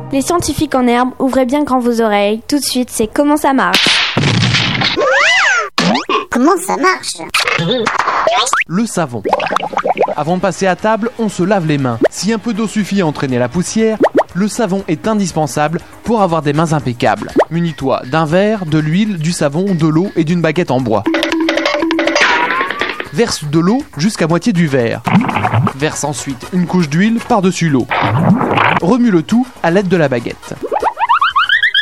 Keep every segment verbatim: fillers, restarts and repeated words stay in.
Les scientifiques en herbe, ouvrez bien grand vos oreilles. Tout de suite, c'est comment ça marche. Comment ça marche ? Le savon. Avant de passer à table, on se lave les mains. Si un peu d'eau suffit à entraîner la poussière, le savon est indispensable pour avoir des mains impeccables. Munis-toi d'un verre, de l'huile, du savon, de l'eau et d'une baguette en bois. Verse de l'eau jusqu'à moitié du verre. Verse ensuite une couche d'huile par-dessus l'eau. Remue le tout à l'aide de la baguette. Qu'observes-tu ?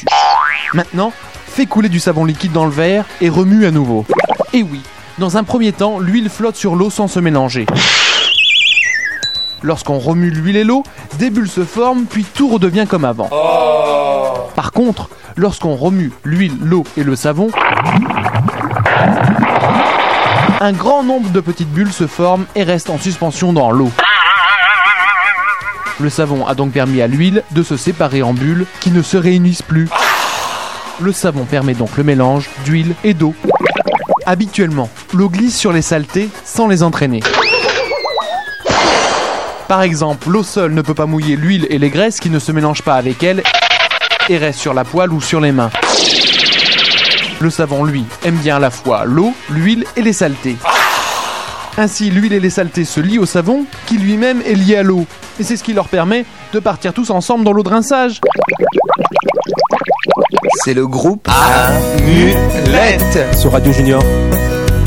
Maintenant, fais couler du savon liquide dans le verre et remue à nouveau. Et oui, dans un premier temps, l'huile flotte sur l'eau sans se mélanger. Lorsqu'on remue l'huile et l'eau, des bulles se forment puis tout redevient comme avant. Par contre, lorsqu'on remue l'huile, l'eau et le savon, un grand nombre de petites bulles se forment et restent en suspension dans l'eau. Le savon a donc permis à l'huile de se séparer en bulles qui ne se réunissent plus. Le savon permet donc le mélange d'huile et d'eau. Habituellement, l'eau glisse sur les saletés sans les entraîner. Par exemple, l'eau seule ne peut pas mouiller l'huile et les graisses qui ne se mélangent pas avec elle et restent sur la poêle ou sur les mains. Le savon, lui, aime bien à la fois l'eau, l'huile et les saletés. Ainsi, l'huile et les saletés se lient au savon, qui lui-même est lié à l'eau. Et c'est ce qui leur permet de partir tous ensemble dans l'eau de rinçage. C'est le groupe Amulette sur Radio Junior.